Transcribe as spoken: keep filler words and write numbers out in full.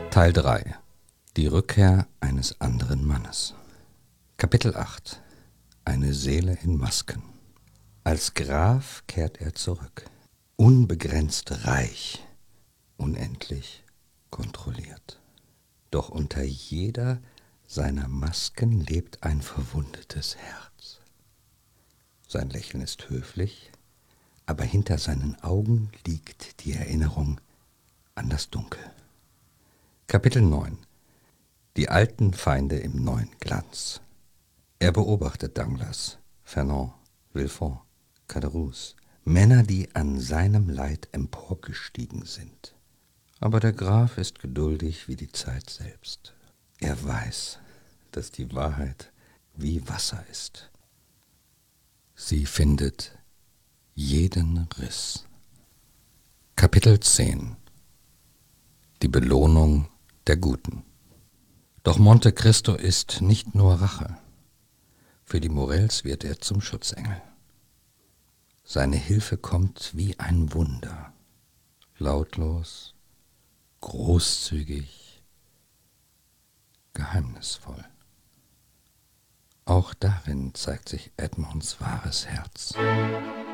Teil drei. Die Rückkehr eines anderen Mannes. Kapitel acht. Eine Seele in Masken. Als Graf kehrt er zurück. Unbegrenzt reich, unendlich kontrolliert. Doch unter jeder seiner Masken lebt ein verwundetes Herz. Sein Lächeln ist höflich, aber hinter seinen Augen liegt die Erinnerung an das Dunkel. Kapitel neun. Die alten Feinde im neuen Glanz. Er beobachtet Danglars, Fernand, Villefort, Caderousse, Männer, die an seinem Leid emporgestiegen sind. Aber der Graf ist geduldig wie die Zeit selbst. Er weiß, dass die Wahrheit wie Wasser ist. Sie findet jeden Riss. Kapitel zehn. Die Belohnung der Guten. Doch Monte Cristo ist nicht nur Rache. Für die Morels wird er zum Schutzengel. Seine Hilfe kommt wie ein Wunder. Lautlos, großzügig, geheimnisvoll. Auch darin zeigt sich Edmonds wahres Herz.